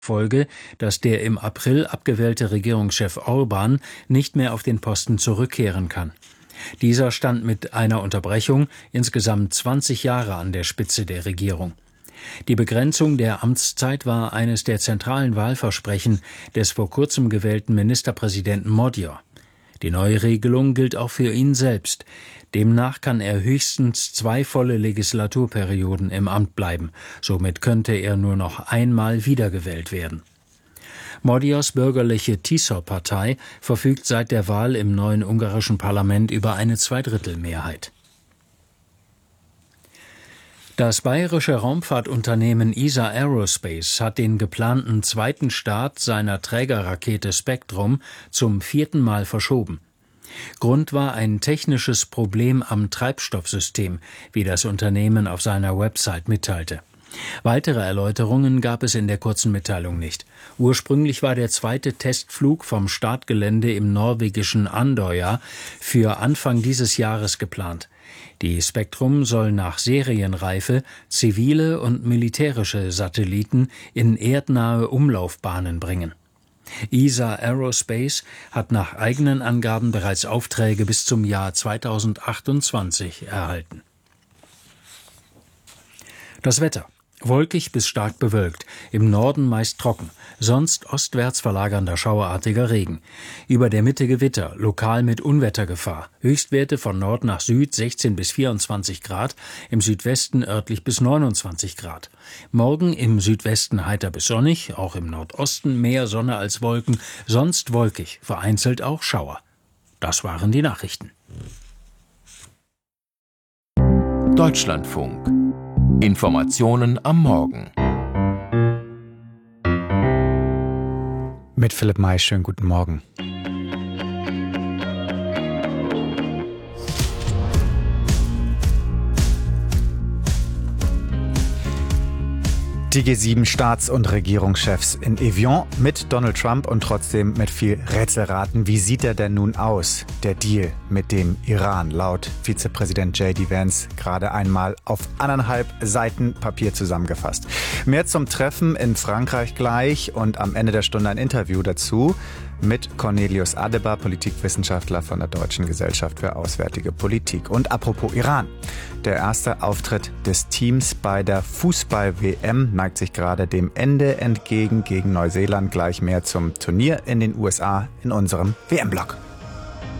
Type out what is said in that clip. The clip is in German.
Folge, dass der im April abgewählte Regierungschef Orbán nicht mehr auf den Posten zurückkehren kann. Dieser stand mit einer Unterbrechung insgesamt 20 Jahre an der Spitze der Regierung. Die Begrenzung der Amtszeit war eines der zentralen Wahlversprechen des vor kurzem gewählten Ministerpräsidenten Magyar. Die neue Regelung gilt auch für ihn selbst. Demnach kann er höchstens 2 volle Legislaturperioden im Amt bleiben. Somit könnte er nur noch einmal wiedergewählt werden. Magyars bürgerliche Tisza-Partei verfügt seit der Wahl im neuen ungarischen Parlament über eine Zweidrittelmehrheit. Das bayerische Raumfahrtunternehmen ESA Aerospace hat den geplanten zweiten Start seiner Trägerrakete Spektrum zum 4. Mal verschoben. Grund war ein technisches Problem am Treibstoffsystem, wie das Unternehmen auf seiner Website mitteilte. Weitere Erläuterungen gab es in der kurzen Mitteilung nicht. Ursprünglich war der zweite Testflug vom Startgelände im norwegischen Andøya für Anfang dieses Jahres geplant. Die Spektrum soll nach Serienreife zivile und militärische Satelliten in erdnahe Umlaufbahnen bringen. ESA Aerospace hat nach eigenen Angaben bereits Aufträge bis zum Jahr 2028 erhalten. Das Wetter: wolkig bis stark bewölkt, im Norden meist trocken, sonst ostwärts verlagernder schauerartiger Regen. Über der Mitte Gewitter, lokal mit Unwettergefahr. Höchstwerte von Nord nach Süd 16 bis 24 Grad, im Südwesten örtlich bis 29 Grad. Morgen im Südwesten heiter bis sonnig, auch im Nordosten mehr Sonne als Wolken, sonst wolkig, vereinzelt auch Schauer. Das waren die Nachrichten. Deutschlandfunk. Informationen am Morgen. Mit Philipp May, schönen guten Morgen. Die G7-Staats- und Regierungschefs in Evian mit Donald Trump und trotzdem mit viel Rätselraten. Wie sieht er denn nun aus, der Deal mit dem Iran? Laut Vizepräsident J.D. Vance gerade einmal auf 1,5 Seiten Papier zusammengefasst. Mehr zum Treffen in Frankreich gleich und am Ende der Stunde ein Interview dazu mit Cornelius Adebar, Politikwissenschaftler von der Deutschen Gesellschaft für Auswärtige Politik. Und apropos Iran. Der erste Auftritt des Teams bei der Fußball-WM neigt sich gerade dem Ende entgegen gegen Neuseeland. Gleich mehr zum Turnier in den USA in unserem WM-Block.